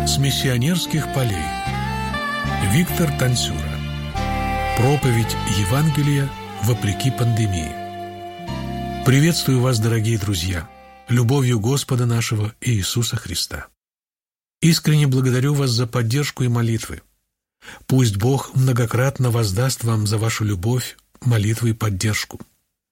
С миссионерских полей. Виктор Танцюра. Проповедь Евангелия вопреки пандемии. Приветствую вас, дорогие друзья, любовью Господа нашего Иисуса Христа. Искренне благодарю вас за поддержку и молитвы. Пусть Бог многократно воздаст вам за вашу любовь, молитвы и поддержку.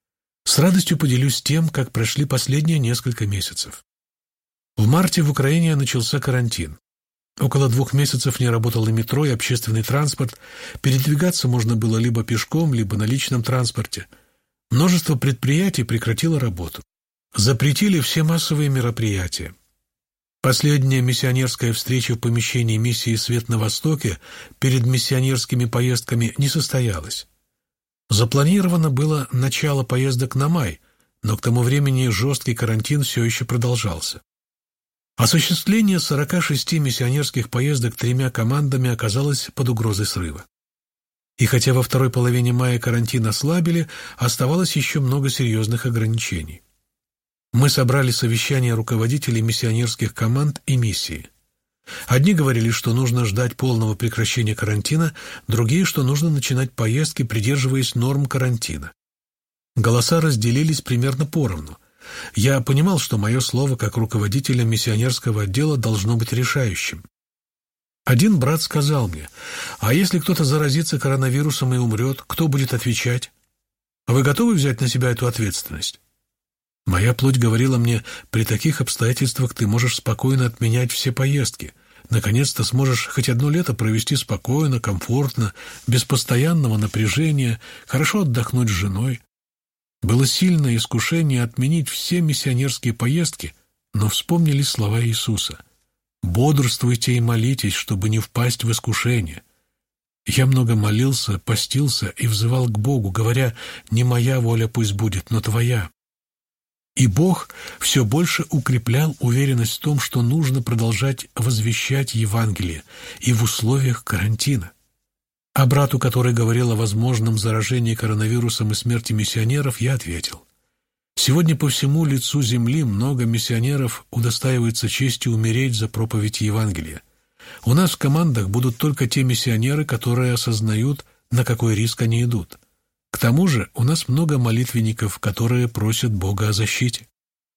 С радостью поделюсь тем, как прошли последние несколько месяцев. В марте в Украине начался карантин. Около 2 месяцев не работало метро и общественный транспорт. Передвигаться можно было либо пешком, либо на личном транспорте. Множество предприятий прекратило работу. Запретили все массовые мероприятия. Последняя миссионерская встреча в помещении миссии «Свет на Востоке» перед миссионерскими поездками не состоялась. Запланировано было начало поездок на май, но к тому времени жесткий карантин все еще продолжался. Осуществление 46 миссионерских поездок 3 командами оказалось под угрозой срыва. И хотя во второй половине мая карантин ослабили, оставалось еще много серьезных ограничений. Мы собрали совещание руководителей миссионерских команд и миссии. Одни говорили, что нужно ждать полного прекращения карантина, другие, что нужно начинать поездки, придерживаясь норм карантина. Голоса разделились примерно поровну. Я понимал, что мое слово как руководителя миссионерского отдела должно быть решающим. Один брат сказал мне: «А если кто-то заразится коронавирусом и умрет, кто будет отвечать? Вы готовы взять на себя эту ответственность?» Моя плоть говорила мне: при таких обстоятельствах ты можешь спокойно отменять все поездки. Наконец-то сможешь хоть одно лето провести спокойно, комфортно, без постоянного напряжения, хорошо отдохнуть с женой. Было сильное искушение отменить все миссионерские поездки, но вспомнили слова Иисуса: «Бодрствуйте и молитесь, чтобы не впасть в искушение». Я много молился, постился и взывал к Богу, говоря: «Не моя воля пусть будет, но Твоя». И Бог все больше укреплял уверенность в том, что нужно продолжать возвещать Евангелие и в условиях карантина. А брату, который говорил о возможном заражении коронавирусом и смерти миссионеров, я ответил: сегодня по всему лицу земли много миссионеров удостаиваются чести умереть за проповедь Евангелия. У нас в командах будут только те миссионеры, которые осознают, на какой риск они идут. К тому же у нас много молитвенников, которые просят Бога о защите.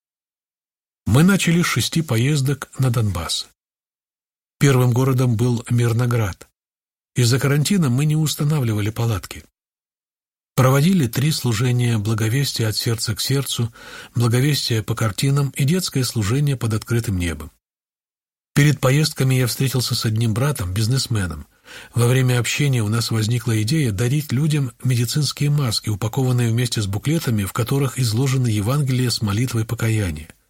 Мы начали с 6 поездок на Донбасс. Первым городом был Мирноград. Из-за карантина мы не устанавливали палатки. Проводили 3 служения благовестия от сердца к сердцу, благовестие по картинам и детское служение под открытым небом. Перед поездками я встретился с одним братом, бизнесменом. Во время общения у нас возникла идея дарить людям медицинские маски, упакованные вместе с буклетами, в которых изложено Евангелие с молитвой покаяния.